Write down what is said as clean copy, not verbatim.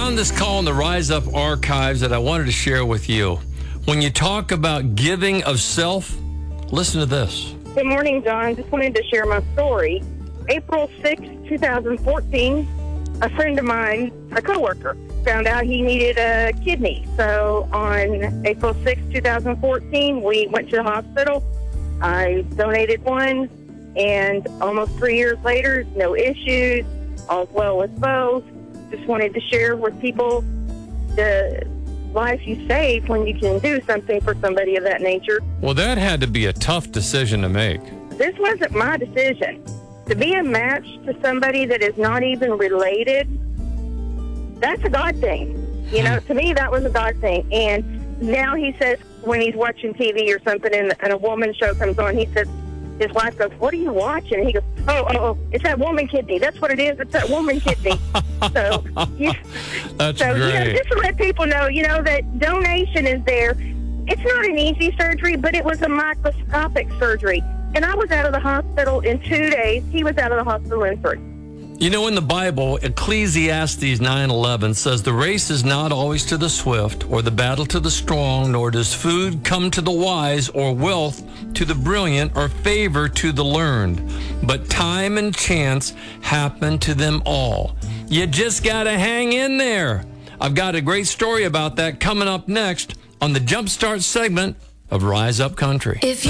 found this call in the Rise Up archives that I wanted to share with you. When you talk about giving of self, listen to this. Good morning, John. Just wanted to share my story. April 6, 2014, a friend of mine, a coworker, found out he needed a kidney. So on April 6, 2014, we went to the hospital. I donated one, and almost 3 years later, no issues, all's well with both. Just wanted to share with people the life you save when you can do something for somebody of that nature. Well, that had to be a tough decision to make. This wasn't my decision. To be a match to somebody that is not even related, that's a God thing. You know, to me, that was a God thing. And now he says when he's watching TV or something and a woman show comes on, he says, his wife goes, "What are you watching?" And he goes, oh, it's that woman kidney. That's what it is. It's that woman kidney. So, That's great. great. You know, just to let people know, that donation is there. It's not an easy surgery, but it was a microscopic surgery. And I was out of the hospital in 2 days. He was out of the hospital in 3. You know, in the Bible, Ecclesiastes 9:11 says, "The race is not always to the swift, or the battle to the strong, nor does food come to the wise, or wealth to the brilliant, or favor to the learned. But time and chance happen to them all." You just got to hang in there. I've got a great story about that coming up next on the Jumpstart segment of Rise Up Country.